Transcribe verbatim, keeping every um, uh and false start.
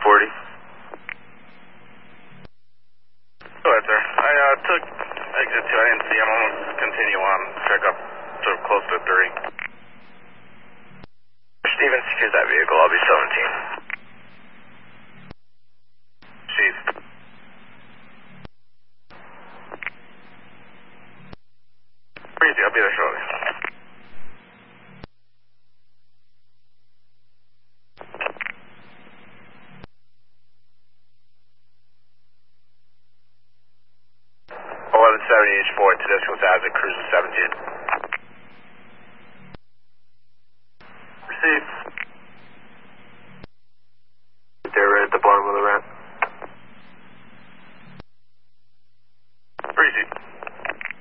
forty. Go ahead, sir. I uh, took exit two. I didn't see him. I'm going to continue on. Check up sort of close to three. Steven, secure that vehicle. I'll be seventeen. Chief. Breezy, I'll be there shortly. eleven seventy H four, Tedesco Hazard, cruising seventeen.